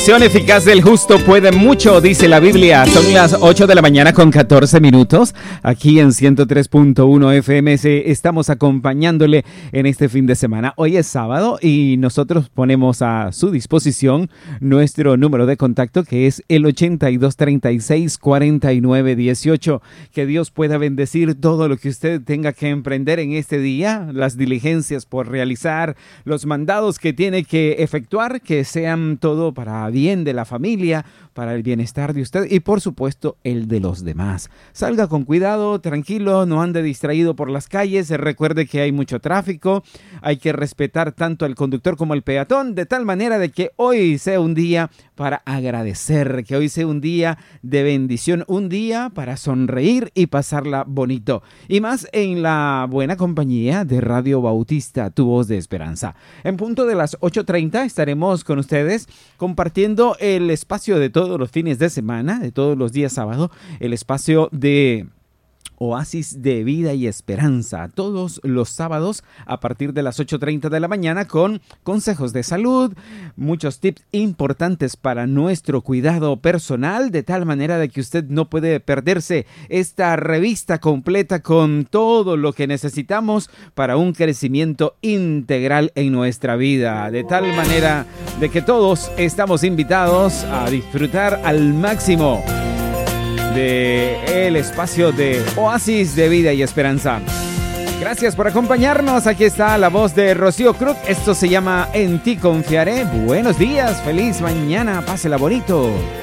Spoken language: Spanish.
Acción eficaz del justo puede mucho, dice la Biblia. Son las 8 de la mañana con 14 minutos. Aquí en 103.1 FMS estamos acompañándole en este fin de semana. Hoy es sábado y nosotros ponemos a su disposición nuestro número de contacto, que es el 8236-4918. Que Dios pueda bendecir todo lo que usted tenga que emprender en este día, las diligencias por realizar, los mandados que tiene que efectuar, que sean todo para bien de la familia, para el bienestar de usted y por supuesto el de los demás. Salga con cuidado, tranquilo, no ande distraído por las calles, recuerde que hay mucho tráfico, hay que respetar tanto al conductor como al peatón, de tal manera de que hoy sea un día para agradecer, que hoy sea un día de bendición, un día para sonreír y pasarla bonito. Y más en la buena compañía de Radio Bautista, tu voz de esperanza. En punto de las 8:30 estaremos con ustedes compartiendo el espacio de todos los fines de semana, de todos los días sábado, el espacio de Oasis de Vida y Esperanza, todos los sábados a partir de las 8:30 de la mañana con consejos de salud, muchos tips importantes para nuestro cuidado personal, de tal manera de que usted no puede perderse esta revista completa con todo lo que necesitamos para un crecimiento integral en nuestra vida, de tal manera de que todos estamos invitados a disfrutar al máximo de el espacio de Oasis de Vida y Esperanza. Gracias por acompañarnos. Aquí está la voz de Rocío Cruz. Esto se llama En ti confiaré. Buenos días, feliz mañana, pásela bonito.